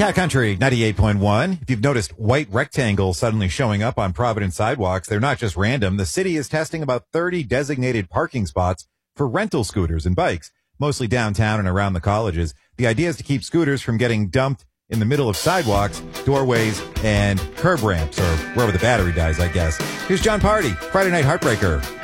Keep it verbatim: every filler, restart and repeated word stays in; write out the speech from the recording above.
Cat Country ninety-eight point one. If you've noticed white rectangles suddenly showing up on Providence sidewalks, they're not just random. The city is testing about thirty designated parking spots for rental scooters and bikes, mostly downtown and around the colleges. The idea is to keep scooters from getting dumped in the middle of sidewalks, doorways, and curb ramps, or wherever the battery dies, I guess. Here's John Party, Friday Night Heartbreaker.